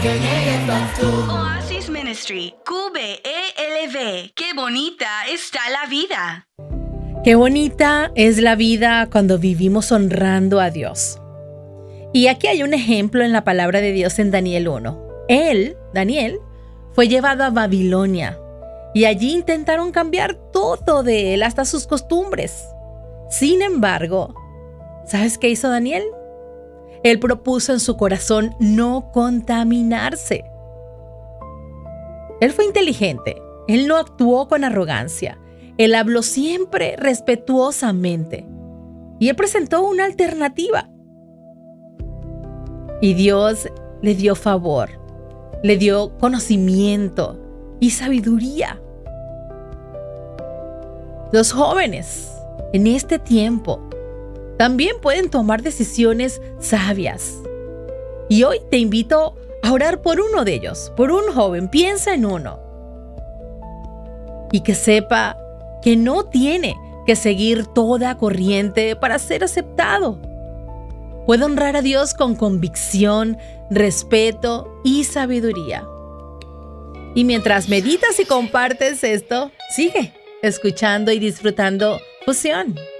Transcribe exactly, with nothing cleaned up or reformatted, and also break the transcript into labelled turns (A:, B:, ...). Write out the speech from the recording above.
A: Oasis Ministry, Q B E L V. Qué bonita está la vida.
B: Qué bonita es la vida cuando vivimos honrando a Dios. Y aquí hay un ejemplo en la palabra de Dios en Daniel uno. Él, Daniel, fue llevado a Babilonia y allí intentaron cambiar todo de él, hasta sus costumbres. Sin embargo, ¿sabes qué hizo Daniel? Él propuso en su corazón no contaminarse. Él fue inteligente, él no actuó con arrogancia, él habló siempre respetuosamente y él presentó una alternativa. Y Dios le dio favor, le dio conocimiento y sabiduría. Los jóvenes en este tiempo también pueden tomar decisiones sabias. Y hoy te invito a orar por uno de ellos, por un joven. Piensa en uno. Y que sepa que no tiene que seguir toda corriente para ser aceptado. Puede honrar a Dios con convicción, respeto y sabiduría. Y mientras meditas y compartes esto, sigue escuchando y disfrutando Fusión.